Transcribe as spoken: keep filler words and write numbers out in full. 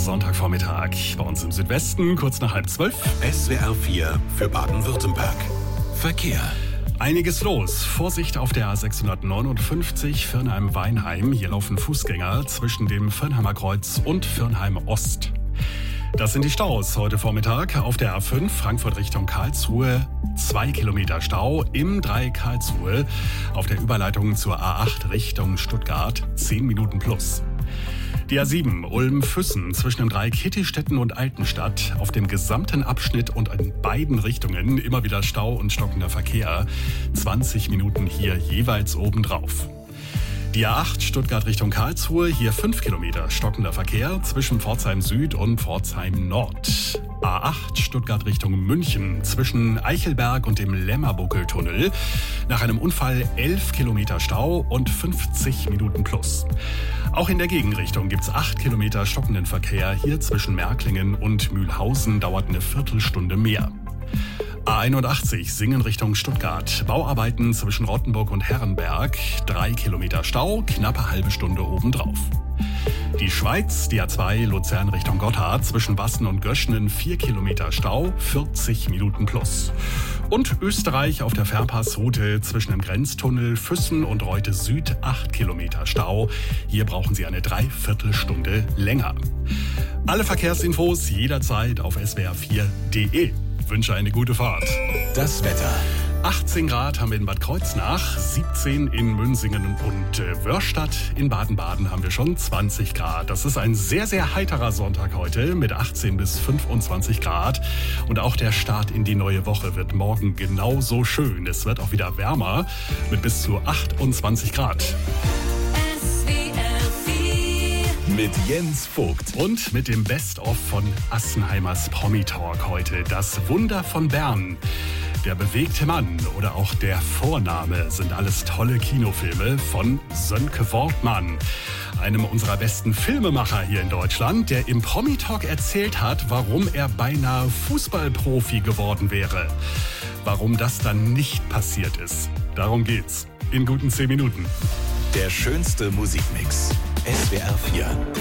Sonntagvormittag. Bei uns im Südwesten, kurz nach halb zwölf. S W R vier für Baden-Württemberg. Verkehr. Einiges los. Vorsicht auf der A sechshundertneunundfünfzig Firnheim-Weinheim. Hier laufen Fußgänger zwischen dem Firnheimer Kreuz und Firnheim Ost. Das sind die Staus heute Vormittag auf der A fünf Frankfurt Richtung Karlsruhe. Zwei Kilometer Stau im Dreieck Karlsruhe. Auf der Überleitung zur A acht Richtung Stuttgart zehn Minuten plus. Die A sieben Ulm-Füssen zwischen dem Dreieck Hittistetten und Altenstadt. Auf dem gesamten Abschnitt und in beiden Richtungen immer wieder Stau und stockender Verkehr. zwanzig Minuten hier jeweils obendrauf. Die A acht Stuttgart Richtung Karlsruhe, hier fünf Kilometer stockender Verkehr zwischen Pforzheim Süd und Pforzheim Nord. A acht Stuttgart Richtung München zwischen Eichelberg und dem Lämmerbuckeltunnel. Nach einem Unfall elf Kilometer Stau und fünfzig Minuten plus. Auch in der Gegenrichtung gibt's acht Kilometer stockenden Verkehr. Hier zwischen Märklingen und Mühlhausen dauert eine Viertelstunde mehr. A einundachtzig Singen Richtung Stuttgart. Bauarbeiten zwischen Rottenburg und Herrenberg. Drei Kilometer Stau, knappe halbe Stunde obendrauf. Die Schweiz, die A zwei Luzern Richtung Gotthard. Zwischen Basten und Göschnen vier Kilometer Stau, vierzig Minuten plus. Und Österreich auf der Fernpassroute zwischen dem Grenztunnel Füssen und Reute Süd acht Kilometer Stau. Hier brauchen Sie eine Dreiviertelstunde länger. Alle Verkehrsinfos jederzeit auf S W R vier punkt de. Wünsche eine gute Fahrt. Das Wetter. achtzehn Grad haben wir in Bad Kreuznach, siebzehn in Münsingen und äh, Wörstadt. In Baden-Baden haben wir schon zwanzig Grad. Das ist ein sehr, sehr heiterer Sonntag heute mit achtzehn bis fünfundzwanzig Grad. Und auch der Start in die neue Woche wird morgen genauso schön. Es wird auch wieder wärmer mit bis zu achtundzwanzig Grad. Mit Jens Vogt. Und mit dem Best-of von Assenheimers Promi-Talk heute. Das Wunder von Bern. Der bewegte Mann oder auch der Vorname sind alles tolle Kinofilme von Sönke Wortmann, einem unserer besten Filmemacher hier in Deutschland, der im Promi-Talk erzählt hat, warum er beinahe Fußballprofi geworden wäre. Warum das dann nicht passiert ist. Darum geht's in guten zehn Minuten. Der schönste Musikmix. S W R vier.